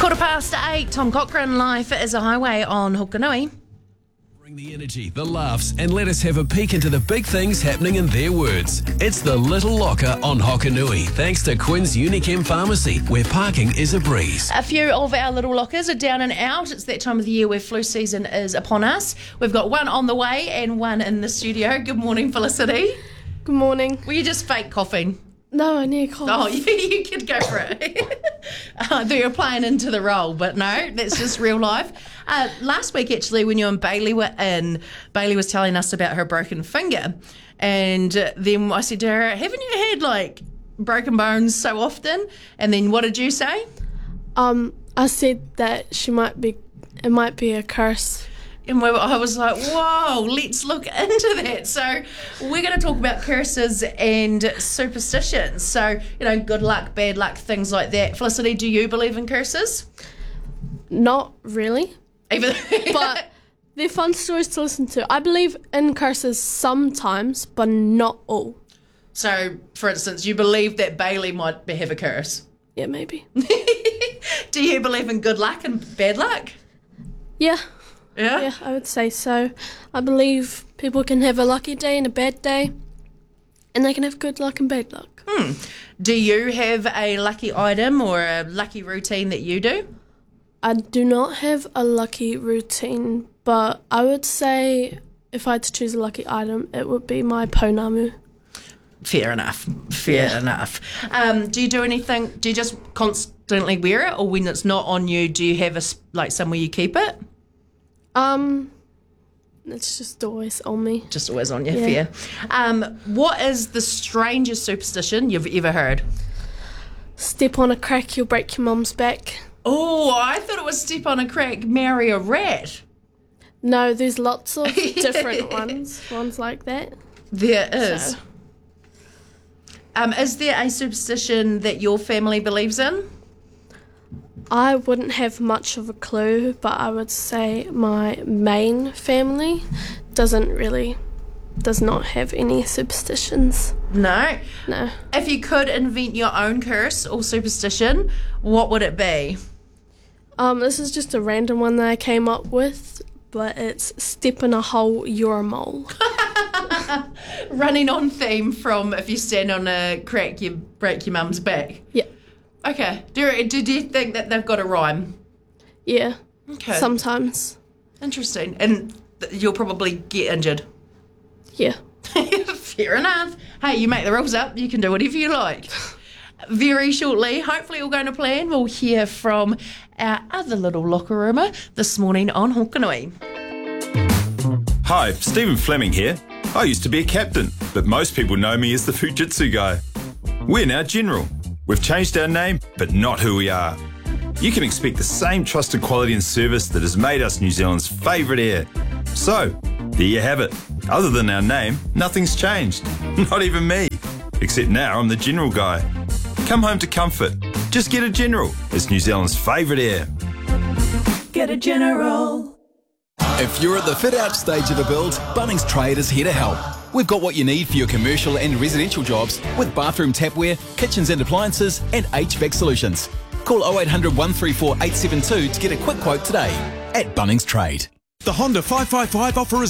8:15, Tom Cochrane, Life is a Highway on Hokanui. Bring the energy, the laughs, and let us have a peek into the big things happening in their words. It's the Little Locker on Hokanui, thanks to Quinn's Unichem Pharmacy, where parking is a breeze. A few of our little lockers are down and out. It's that time of the year where flu season is upon us. We've got one on the way and one in the studio. Good morning, Felicity. Good morning. Were you just fake coughing? No, I need a cough. Oh, you could go for it. They were playing into the role, but no, that's just real life. Last week, actually, when you and Bailey were in, Bailey was telling us about her broken finger. And then I said to her, haven't you had, broken bones so often? And then what did you say? I said that it might be a curse. And I was like, whoa, let's look into that. So we're going to talk about curses and superstitions. So, good luck, bad luck, things like that. Felicity, do you believe in curses? Not really, Even but they're fun stories to listen to. I believe in curses sometimes, but not all. So, for instance, you believe that Bailey might have a curse? Yeah, maybe. Do you believe in good luck and bad luck? Yeah. Yeah? Yeah, I would say so. I believe people can have a lucky day and a bad day, and they can have good luck and bad luck. Do you have a lucky item or a lucky routine that you do? I do not have a lucky routine, but I would say if I had to choose a lucky item, it would be my pounamu. Fair enough. Do you do anything? Do you just constantly wear it, or when it's not on you, do you have somewhere you keep it? It's just always on me. Just always on you, Yeah. fair. What is the strangest superstition you've ever heard? Step on a crack, you'll break your mum's back. Oh, I thought it was step on a crack, marry a rat. No, there's lots of different ones like that. There is. So, Is there a superstition that your family believes in? I wouldn't have much of a clue, but I would say my main family does not have any superstitions. No. No. If you could invent your own curse or superstition, what would it be? This is just a random one that I came up with, but it's step in a hole, you're a mole. Running on theme from if you stand on a crack, you break your mum's back. Yeah. Okay. Do you think that they've got a rhyme? Yeah. Okay. Sometimes. Interesting. And you'll probably get injured. Yeah. Fair enough. Hey, you make the rules up, you can do whatever you like. Very shortly, hopefully all going to plan, we'll hear from our other little locker roomer this morning on Hokanui. Hi, Stephen Fleming here. I used to be a captain, but most people know me as the Fujitsu guy. We're now General. We've changed our name, but not who we are. You can expect the same trusted quality and service that has made us New Zealand's favourite air. So, there you have it. Other than our name, nothing's changed. Not even me. Except now I'm the General guy. Come home to comfort. Just get a General. It's New Zealand's favourite air. Get a General. If you're at the fit-out stage of a build, Bunnings Trade is here to help. We've got what you need for your commercial and residential jobs with bathroom tapware, kitchens and appliances and HVAC solutions. Call 0800 134 872 to get a quick quote today at Bunnings Trade. The Honda 555 offer is